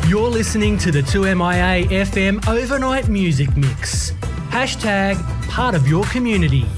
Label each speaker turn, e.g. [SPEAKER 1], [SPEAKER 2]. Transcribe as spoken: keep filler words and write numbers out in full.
[SPEAKER 1] You're listening to the two M I A F M Overnight Music Mix. Hashtag part of your community.